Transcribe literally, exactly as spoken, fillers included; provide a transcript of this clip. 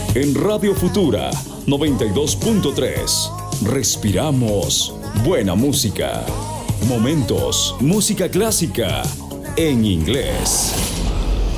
En Radio Futura noventa y dos punto tres. Respiramos buena música. Momentos, música clásica en inglés.